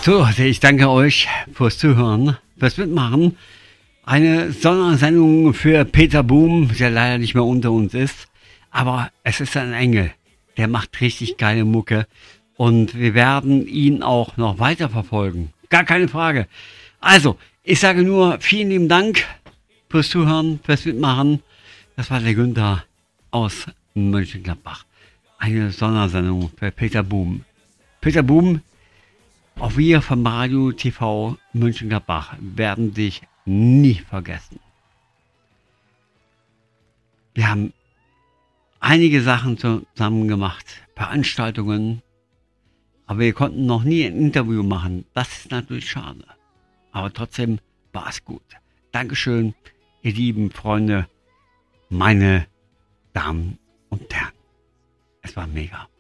So, Leute, ich danke euch fürs Zuhören, fürs Mitmachen. Eine Sondersendung für Peter Boom, der leider nicht mehr unter uns ist. Aber es ist ein Engel. Der macht richtig geile Mucke. Und wir werden ihn auch noch weiter verfolgen. Gar keine Frage. Also, ich sage nur vielen lieben Dank fürs Zuhören, fürs Mitmachen. Das war der Günther aus Mönchengladbach. Eine Sondersendung für Peter Boom. Peter Boom, auch wir vom Radio TV Mönchengladbach werden dich nie vergessen. Wir haben einige Sachen zusammen gemacht, Veranstaltungen, aber wir konnten noch nie ein Interview machen. Das ist natürlich schade. Aber trotzdem war es gut. Dankeschön, ihr lieben Freunde, meine Damen und Herren. Es war mega.